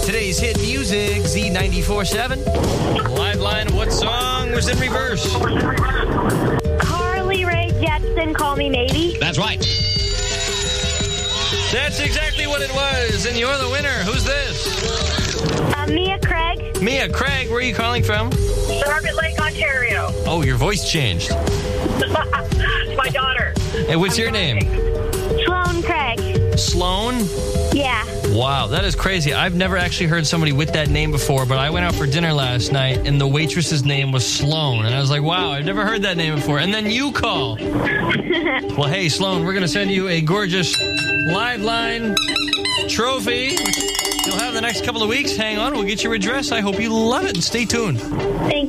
Today's hit music, Z94.7. Live line, what song was in reverse? Carly Rae Jepsen, Call Me Maybe. That's right. That's exactly what it was, and you're the winner. Who's this? Mia Craig. Mia Craig, where are you calling from? Charlotte Lake, Ontario. Oh, your voice changed. My daughter. Hey, what's your name? Sloan Craig. Sloan? Yeah. Wow, that is crazy. I've never actually heard somebody with that name before, but I went out for dinner last night, and the waitress's name was Sloan. And I was like, wow, I've never heard that name before. And then you call. Well, hey, Sloan, we're going to send you a gorgeous Live Line trophy. You'll have the next couple of weeks. Hang on, we'll get your address. I hope you love it, and stay tuned. Thank